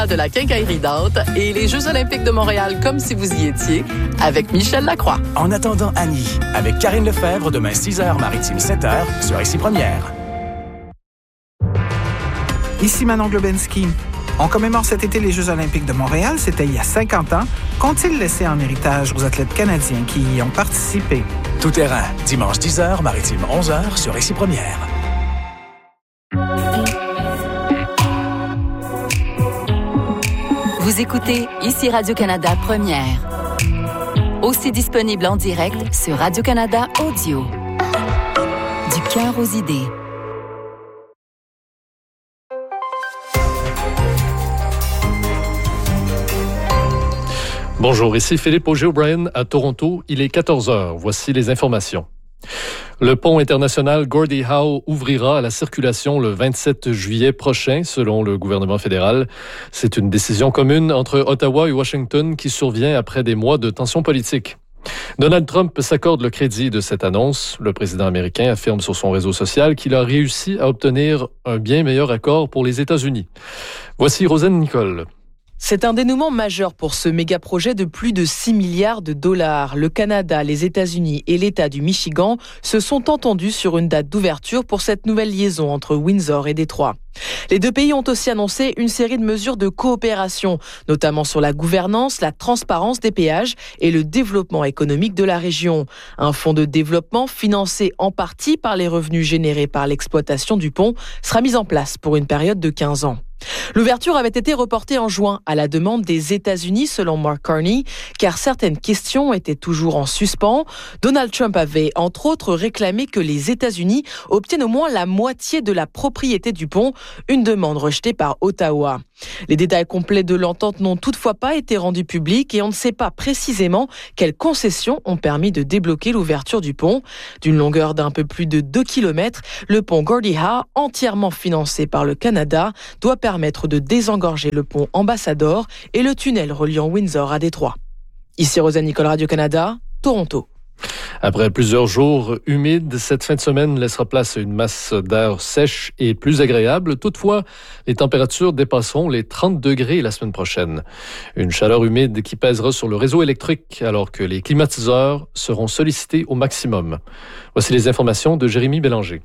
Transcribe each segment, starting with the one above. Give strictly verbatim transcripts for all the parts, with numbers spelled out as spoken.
de la Quincaillerie Dante et les Jeux olympiques de Montréal comme si vous y étiez avec Michel Lacroix. En attendant Annie, avec Karine Lefebvre, demain six heures, Maritime sept heures, sur Ici Première. Ici Manon Globensky. On commémore cet été les Jeux olympiques de Montréal. C'était il y a cinquante ans. Qu'ont-ils laissé en héritage aux athlètes canadiens qui y ont participé? Tout terrain, dimanche dix heures, Maritime onze heures, sur Ici Première. Vous écoutez Ici Radio-Canada Première. Aussi disponible en direct sur Radio-Canada Audio. Du cœur aux idées. Bonjour, ici Philippe Auger-O'Brien à Toronto. Il est quatorze heures. Voici les informations. Le pont international Gordie Howe ouvrira à la circulation le vingt-sept juillet prochain, selon le gouvernement fédéral. C'est une décision commune entre Ottawa et Washington qui survient après des mois de tensions politiques. Donald Trump s'accorde le crédit de cette annonce. Le président américain affirme sur son réseau social qu'il a réussi à obtenir un bien meilleur accord pour les États-Unis. Voici Rosanne Nicole. C'est un dénouement majeur pour ce méga-projet de plus de six milliards de dollars. Le Canada, les États-Unis et l'État du Michigan se sont entendus sur une date d'ouverture pour cette nouvelle liaison entre Windsor et Détroit. Les deux pays ont aussi annoncé une série de mesures de coopération, notamment sur la gouvernance, la transparence des péages et le développement économique de la région. Un fonds de développement financé en partie par les revenus générés par l'exploitation du pont sera mis en place pour une période de quinze ans. L'ouverture avait été reportée en juin à la demande des États-Unis, selon Mark Carney, car certaines questions étaient toujours en suspens. Donald Trump avait, entre autres, réclamé que les États-Unis obtiennent au moins la moitié de la propriété du pont, une demande rejetée par Ottawa. Les détails complets de l'entente n'ont toutefois pas été rendus publics et on ne sait pas précisément quelles concessions ont permis de débloquer l'ouverture du pont. D'une longueur d'un peu plus de deux kilomètres, le pont Gordie Howe, entièrement financé par le Canada, doit permettre de désengorger le pont Ambassador et le tunnel reliant Windsor à Détroit. Ici Rosanne Nicole, Radio-Canada, Toronto. Après plusieurs jours humides, cette fin de semaine laissera place à une masse d'air sèche et plus agréable. Toutefois, les températures dépasseront les trente degrés la semaine prochaine. Une chaleur humide qui pèsera sur le réseau électrique alors que les climatiseurs seront sollicités au maximum. Voici les informations de Jérémy Bélanger.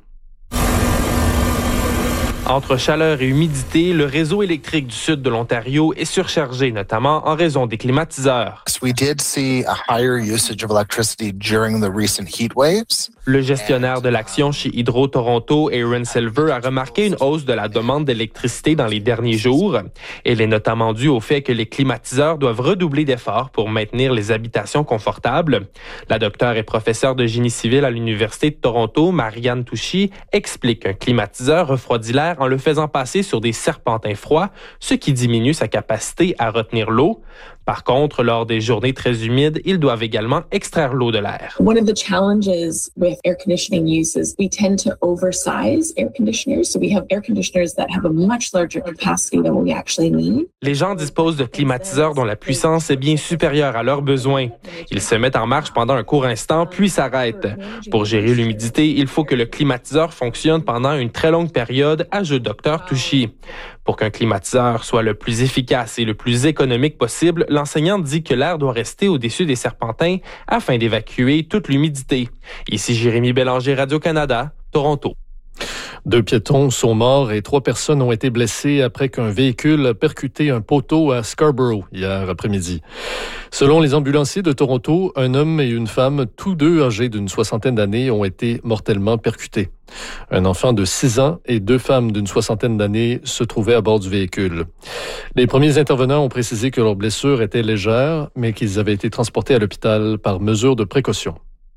Entre chaleur et humidité, le réseau électrique du sud de l'Ontario est surchargé, notamment en raison des climatiseurs. We did see a higher usage of electricity during the recent heat waves. Le gestionnaire de l'action chez Hydro Toronto, Aaron Silver, a remarqué une hausse de la demande d'électricité dans les derniers jours. Elle est notamment due au fait que les climatiseurs doivent redoubler d'efforts pour maintenir les habitations confortables. La docteure et professeure de génie civil à l'Université de Toronto, Marianne Touchy, explique qu'un climatiseur refroidit l'air en le faisant passer sur des serpentins froids, ce qui diminue sa capacité à retenir l'eau. Par contre, lors des journées très humides, ils doivent également extraire l'eau de l'air. One of the challenges with air conditioning use is we tend to oversize air conditioners, so we have air conditioners that have a much larger capacity than we actually need. Les gens disposent de climatiseurs dont la puissance est bien supérieure à leurs besoins. Ils se mettent en marche pendant un court instant, puis s'arrêtent. Pour gérer l'humidité, il faut que le climatiseur fonctionne pendant une très longue période, ajoute Dr Touchy. Pour qu'un climatiseur soit le plus efficace et le plus économique possible, l'enseignante dit que l'air doit rester au-dessus des serpentins afin d'évacuer toute l'humidité. Ici Jérémy Bélanger, Radio-Canada, Toronto. Deux piétons sont morts et trois personnes ont été blessées après qu'un véhicule a percuté un poteau à Scarborough hier après-midi. Selon les ambulanciers de Toronto, un homme et une femme, tous deux âgés d'une soixantaine d'années, ont été mortellement percutés. Un enfant de six ans et deux femmes d'une soixantaine d'années se trouvaient à bord du véhicule. Les premiers intervenants ont précisé que leurs blessures étaient légères, mais qu'ils avaient été transportés à l'hôpital par mesure de précaution.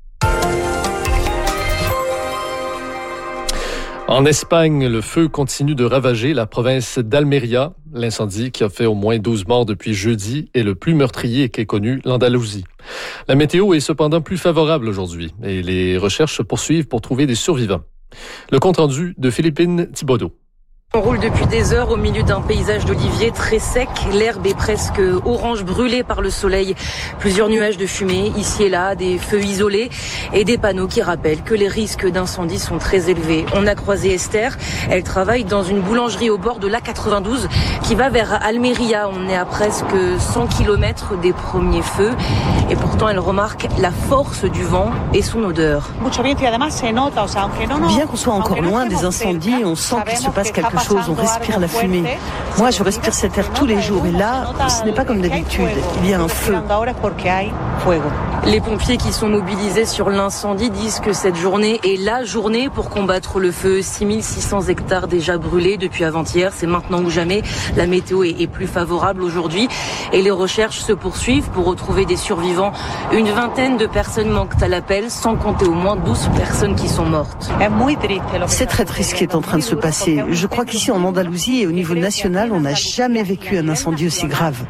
En Espagne, le feu continue de ravager la province d'Almeria. L'incendie, qui a fait au moins douze morts depuis jeudi, est le plus meurtrier qu'ait connu l'Andalousie. La météo est cependant plus favorable aujourd'hui et les recherches se poursuivent pour trouver des survivants. Le compte-rendu de Philippine Thibodeau. On roule depuis des heures au milieu d'un paysage d'oliviers très sec. L'herbe est presque orange, brûlée par le soleil. Plusieurs nuages de fumée, ici et là, des feux isolés et des panneaux qui rappellent que les risques d'incendie sont très élevés. On a croisé Esther. Elle travaille dans une boulangerie au bord de l'A quatre-vingt-douze qui va vers Almeria. On est à presque cent kilomètres des premiers feux. Et pourtant, elle remarque la force du vent et son odeur. Bien qu'on soit encore loin des incendies, on sent qu'il se passe quelque chose. On respire la fumée. Moi, je respire cet air tous les jours. Et là, ce n'est pas comme d'habitude. Il y a un feu. Les pompiers qui sont mobilisés sur l'incendie disent que cette journée est la journée pour combattre le feu. six mille six cents hectares déjà brûlés depuis avant-hier. C'est maintenant ou jamais. La météo est plus favorable aujourd'hui. Et les recherches se poursuivent pour retrouver des survivants. Une vingtaine de personnes manquent à l'appel, sans compter au moins douze personnes qui sont mortes. C'est très triste ce qui est en train de se passer. Je crois qu'ici en Andalousie et au niveau national, on n'a jamais vécu un incendie aussi grave.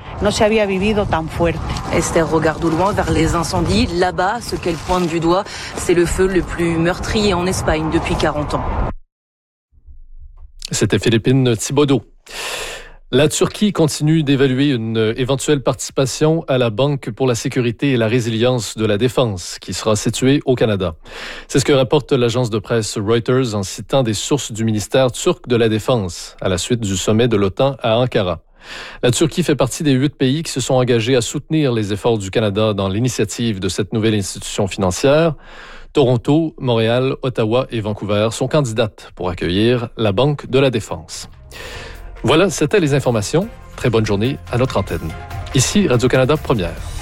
Esther regarde au loin vers les incendies. Là-bas, ce qu'elle pointe du doigt, c'est le feu le plus meurtrier en Espagne depuis quarante ans. C'était Philippine Thibodeau. La Turquie continue d'évaluer une éventuelle participation à la Banque pour la sécurité et la résilience de la défense, qui sera située au Canada. C'est ce que rapporte l'agence de presse Reuters en citant des sources du ministère turc de la Défense à la suite du sommet de l'OTAN à Ankara. La Turquie fait partie des huit pays qui se sont engagés à soutenir les efforts du Canada dans l'initiative de cette nouvelle institution financière. Toronto, Montréal, Ottawa et Vancouver sont candidates pour accueillir la Banque de la Défense. Voilà, c'était les informations. Très bonne journée à notre antenne. Ici Radio-Canada Première.